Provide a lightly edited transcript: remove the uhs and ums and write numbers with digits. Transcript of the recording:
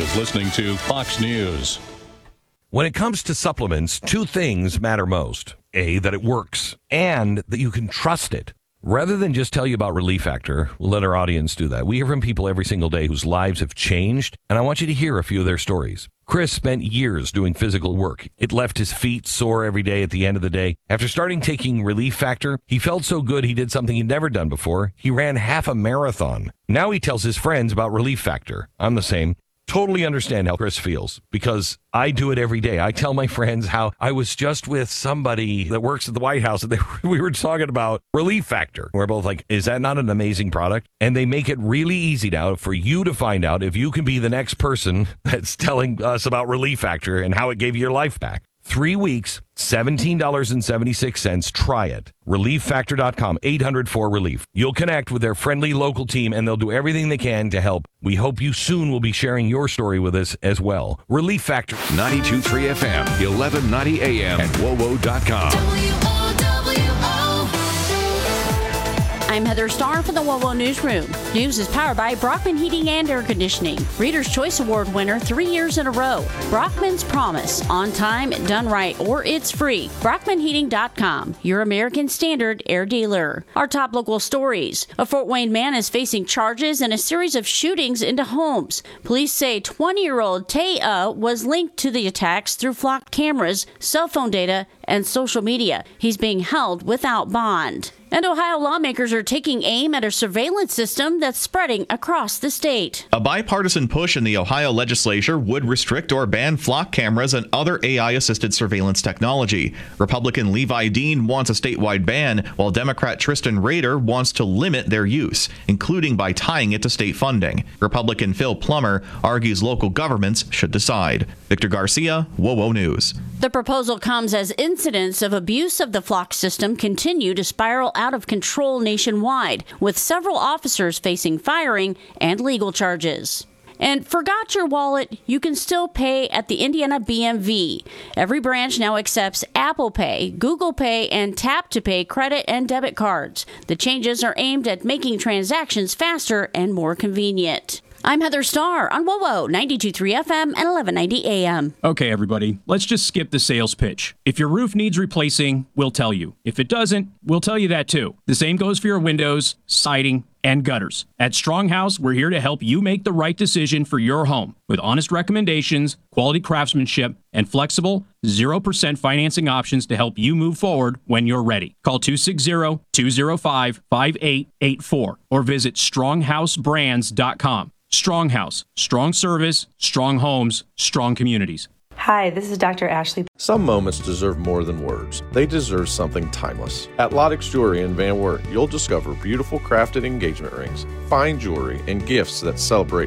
is listening to Fox News. When it comes to supplements, two things matter most. A, that it works, and that you can trust it. Rather than just tell you about Relief Factor, we'll let our audience do that. We hear from people every single day whose lives have changed, and I want you to hear a few of their stories. Chris spent years doing physical work. It left his feet sore every day at the end of the day. After starting taking Relief Factor, he felt so good he did something he'd never done before. He ran half a marathon. Now he tells his friends about Relief Factor. I'm the same. Totally understand how Chris feels because I do it every day. I tell my friends how I was just with somebody that works at the White House and we were talking about Relief Factor. We're both like, is that not an amazing product? And they make it really easy now for you to find out if you can be the next person that's telling us about Relief Factor and how it gave you your life back. 3 weeks, $17.76. Try it. ReliefFactor.com, 800-4RELIEF. You'll connect with their friendly local team, and they'll do everything they can to help. We hope you soon will be sharing your story with us as well. Relief Factor. 92.3 FM, 1190 AM, and WOWO.com. I'm Heather Starr for the WOWO Newsroom. News is powered by Brockman Heating and Air Conditioning. Reader's Choice Award winner 3 years in a row. Brockman's Promise. On time, done right, or it's free. BrockmanHeating.com, your American Standard air dealer. Our top local stories. A Fort Wayne man is facing charges in a series of shootings into homes. Police say 20-year-old Taya was linked to the attacks through flocked cameras, cell phone data, and social media. He's being held without bond. And Ohio lawmakers are taking aim at a surveillance system that's spreading across the state. A bipartisan push in the Ohio legislature would restrict or ban flock cameras and other AI-assisted surveillance technology. Republican Levi Dean wants a statewide ban, while Democrat Tristan Rader wants to limit their use, including by tying it to state funding. Republican Phil Plummer argues local governments should decide. Victor Garcia, WOWO News. The proposal comes as incidents of abuse of the flock system continue to spiral out of control nationwide, with several officers facing firing and legal charges. And forgot your wallet? You can still pay at the Indiana BMV. Every branch now accepts Apple Pay, Google Pay, and Tap to Pay credit and debit cards. The changes are aimed at making transactions faster and more convenient. I'm Heather Starr on WOWO 92.3 FM and 1190 AM. Okay, everybody, let's just skip the sales pitch. If your roof needs replacing, we'll tell you. If it doesn't, we'll tell you that too. The same goes for your windows, siding, and gutters. At Stronghouse, we're here to help you make the right decision for your home with honest recommendations, quality craftsmanship, and flexible 0% financing options to help you move forward when you're ready. Call 260-205-5884 or visit StronghouseBrands.com. Stronghouse, strong service, strong homes, strong communities. Hi, this is Dr. Ashley. Some moments deserve more than words. They deserve something timeless. At Lottix Jewelry in Van Wert, you'll discover beautiful crafted engagement rings, fine jewelry, and gifts that celebrate